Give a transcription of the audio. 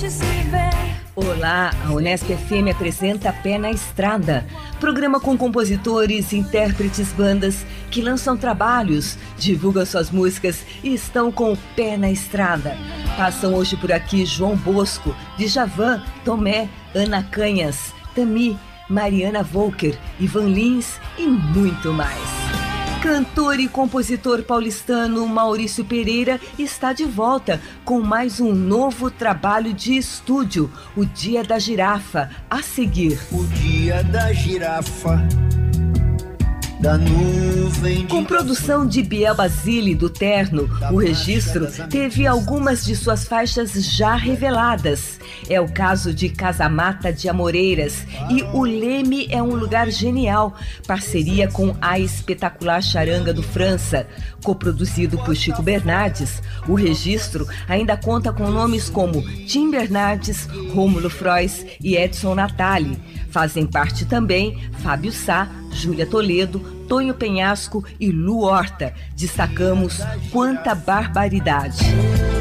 gente se vê. Olá, a Unesp FM apresenta Pé na Estrada, programa com compositores, intérpretes, bandas que lançam trabalhos, divulgam suas músicas e estão com o pé na estrada. Passam hoje por aqui João Bosco, Djavan, Tomé, Ana Canhas, Tami, Mariana Volker, Ivan Lins e muito mais. Cantor e compositor paulistano Maurício Pereira está de volta com mais um novo trabalho de estúdio, O Dia da Girafa, a seguir. O Dia da Girafa, da nuvem. Com produção de Biel Basile do Terno, o registro teve algumas de suas faixas já reveladas. É o caso de Casamata de Amoreiras e O Leme é um Lugar Genial, parceria com a espetacular Charanga do França. Coproduzido por Chico Bernardes, o registro ainda conta com nomes como Tim Bernardes, Rômulo Frois e Edson Natali. Fazem parte também Fábio Sá, Júlia Toledo, Tonho Penhasco e Lu Horta. Destacamos Quanta Barbaridade.